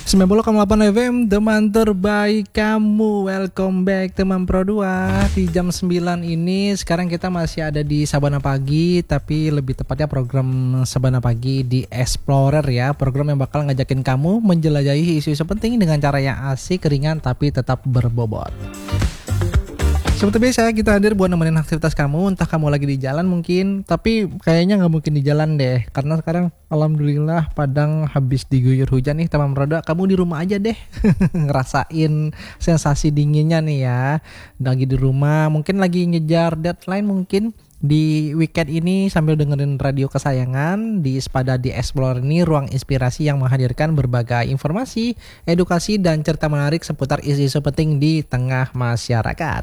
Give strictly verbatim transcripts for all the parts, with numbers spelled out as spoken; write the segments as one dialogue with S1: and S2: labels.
S1: sembilan puluh koma delapan F M, teman terbaik kamu. Welcome back teman Pro dua. Di jam sembilan ini sekarang kita masih ada di Sabana Pagi, tapi lebih tepatnya program Sabana Pagi di Explorer ya. Program yang bakal ngajakin kamu menjelajahi isu-isu penting dengan cara yang asik, ringan, tapi tetap berbobot. Seperti biasa kita hadir buat nemenin aktivitas kamu. Entah kamu lagi di jalan mungkin, tapi kayaknya gak mungkin di jalan deh, karena sekarang alhamdulillah Padang habis diguyur hujan nih teman Roda. Kamu di rumah aja deh ngerasain sensasi dinginnya nih ya. Lagi di rumah, mungkin lagi ngejar deadline mungkin di weekend ini sambil dengerin radio kesayangan. Di Sepada di Explorer ini ruang inspirasi yang menghadirkan berbagai informasi, edukasi, dan cerita menarik seputar isu-isu penting di tengah masyarakat.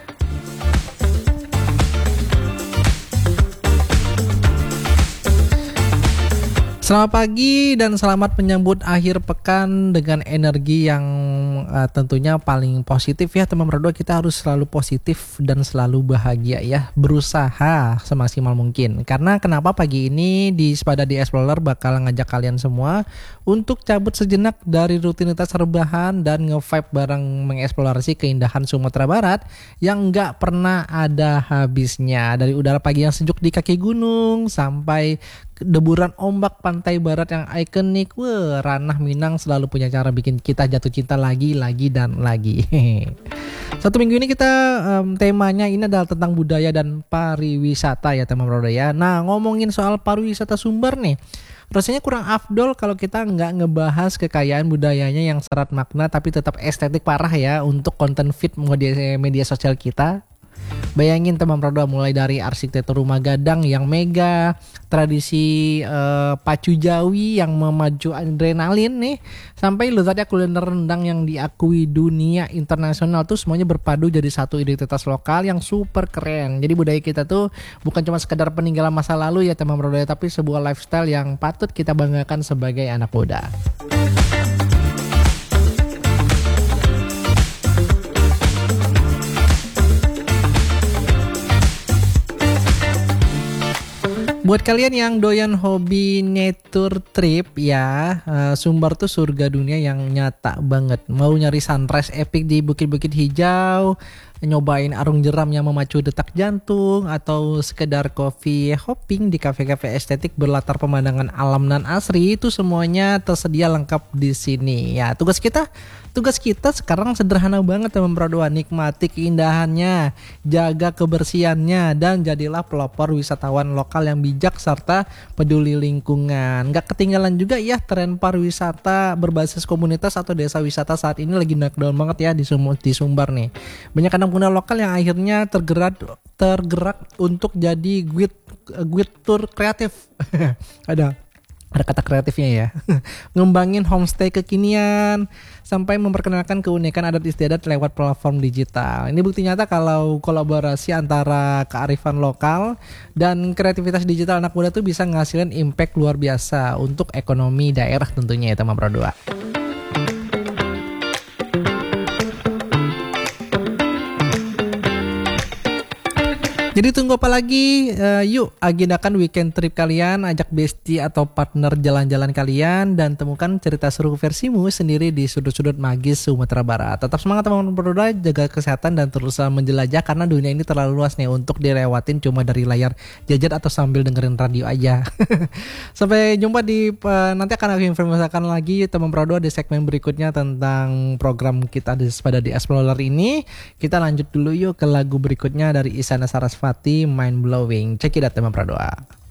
S1: Selamat pagi dan selamat menyambut akhir pekan dengan energi yang uh, tentunya paling positif ya teman berdua. Kita harus selalu positif dan selalu bahagia ya, berusaha semaksimal mungkin. Karena kenapa pagi ini di Sepada di Explorer bakal ngajak kalian semua untuk cabut sejenak dari rutinitas rebahan dan nge-vibe bareng mengeksplorasi keindahan Sumatera Barat yang gak pernah ada habisnya. Dari udara pagi yang sejuk di kaki gunung sampai deburan ombak pantai barat yang ikonik. Wah, ranah Minang selalu punya cara bikin kita jatuh cinta lagi, lagi, dan lagi. Satu minggu ini kita um, temanya ini adalah tentang budaya dan pariwisata ya teman Roda ya. Nah, ngomongin soal pariwisata Sumber nih, rasanya kurang afdol kalau kita nggak ngebahas kekayaan budayanya yang syarat makna tapi tetap estetik parah ya untuk konten feed media, media sosial kita. Bayangin teman Roda, mulai dari arsitektur rumah gadang yang mega, tradisi uh, pacu Jawi yang memacu adrenalin nih, sampai lezatnya kuliner rendang yang diakui dunia internasional tuh semuanya berpadu jadi satu identitas lokal yang super keren. Jadi budaya kita tuh bukan cuma sekedar peninggalan masa lalu ya teman Roda, tapi sebuah lifestyle yang patut kita banggakan sebagai anak muda. Buat kalian yang doyan hobi nature trip ya, uh, Sumbar tuh surga dunia yang nyata banget. Mau nyari sunrise epic di bukit-bukit hijau, nyobain arung jeram yang memacu detak jantung, atau sekedar coffee hopping di kafe-kafe estetik berlatar pemandangan alam dan asri, itu semuanya tersedia lengkap di sini. Ya, tugas kita Tugas kita sekarang sederhana banget teman Pro2, nikmati keindahannya, jaga kebersihannya, dan jadilah pelopor wisatawan lokal yang bijak serta peduli lingkungan. Gak ketinggalan juga ya tren pariwisata berbasis komunitas atau desa wisata saat ini lagi naik daun banget ya di, Sum- di Sumbar nih. Banyak anak muda lokal yang akhirnya tergerak tergerak untuk jadi guide guide tour kreatif. Ada ada kata kreatifnya ya. Ngembangin homestay kekinian sampai memperkenalkan keunikan adat istiadat lewat platform digital. Ini bukti nyata kalau kolaborasi antara kearifan lokal dan kreativitas digital anak muda tuh bisa ngasilin impact luar biasa untuk ekonomi daerah tentunya ya teman Pro dua. Jadi tunggu apa lagi? Uh, yuk agendakan weekend trip kalian, ajak bestie atau partner jalan-jalan kalian, dan temukan cerita seru versimu sendiri di sudut-sudut magis Sumatera Barat. Tetap semangat teman-teman berdua, jaga kesehatan dan terus menjelajah karena dunia ini terlalu luas nih untuk dilewatin cuma dari layar gadget atau sambil dengerin radio aja. Sampai jumpa di uh, nanti akan aku informasikan lagi teman berdua di segmen berikutnya tentang program kita di Sepada di Explorer ini. Kita lanjut dulu yuk ke lagu berikutnya dari Isyana Sarasvati, Mind Blowing. Check it out teman Pro dua.